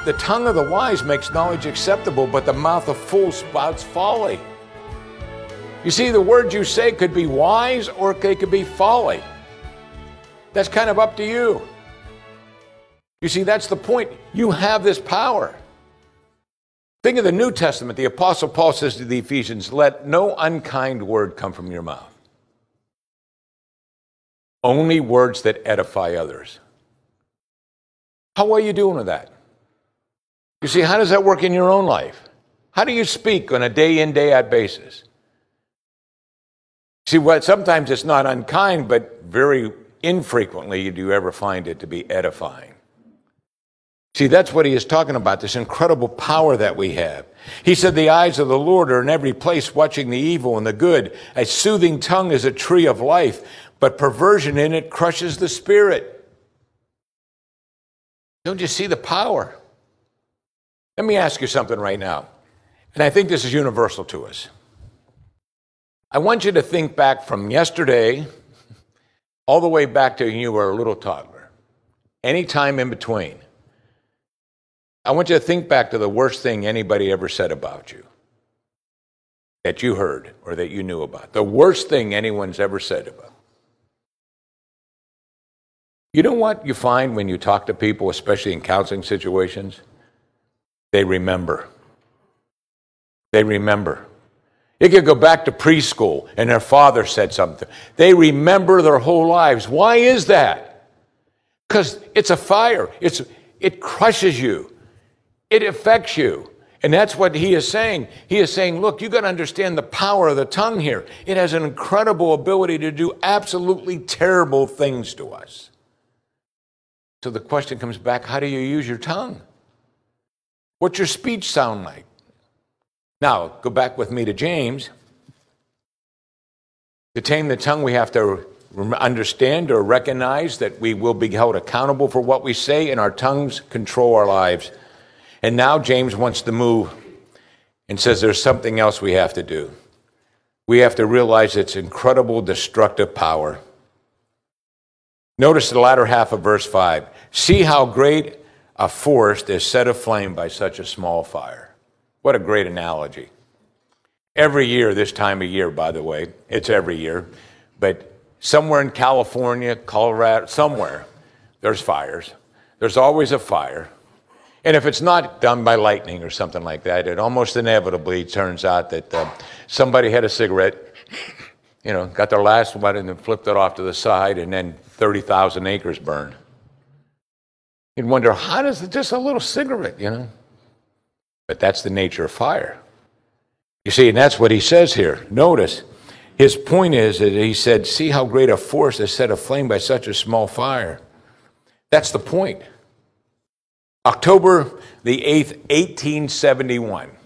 the tongue of the wise makes knowledge acceptable, but the mouth of fools spouts folly. You see, the words you say could be wise or they could be folly. That's kind of up to you. You see, that's the point. You have this power. Think of the New Testament. The Apostle Paul says to the Ephesians, let no unkind word come from your mouth. Only words that edify others. How are you doing with that? You see, how does that work in your own life? How do you speak on a day in, day out basis? See, sometimes it's not unkind, but very infrequently do you ever find it to be edifying. See, that's what he is talking about, this incredible power that we have. He said, the eyes of the Lord are in every place, watching the evil and the good. A soothing tongue is a tree of life, but perversion in it crushes the spirit. Don't you see the power? Let me ask you something right now, and I think this is universal to us. I want you to think back from yesterday all the way back to when you were a little toddler, any time in between. I want you to think back to the worst thing anybody ever said about you, that you heard or that you knew about. The worst thing anyone's ever said about. You know what you find when you talk to people, especially in counseling situations? They remember. They remember. You could go back to preschool and their father said something. They remember their whole lives. Why is that? Because it's a fire. It crushes you. It affects you. And that's what he is saying. He is saying, look, you got to understand the power of the tongue here. It has an incredible ability to do absolutely terrible things to us. So the question comes back, how do you use your tongue? What's your speech sound like? Now, go back with me to James. To tame the tongue, we have to understand or recognize that we will be held accountable for what we say, and our tongues control our lives. And now James wants to move and says there's something else we have to do. We have to realize its incredible destructive power. Notice the latter half of verse 5. See how great a forest is set aflame by such a small fire. What a great analogy. Every year, this time of year, by the way, it's every year, but somewhere in California, Colorado, somewhere, there's fires. There's always a fire. And if it's not done by lightning or something like that, it almost inevitably turns out that somebody had a cigarette, got their last one and then flipped it off to the side, and then 30,000 acres burned. You'd wonder, how does just a little cigarette, But that's the nature of fire. You see, and that's what he says here. Notice, his point is that he said, see how great a forest is set aflame by such a small fire. That's the point. October the 8th, 1871.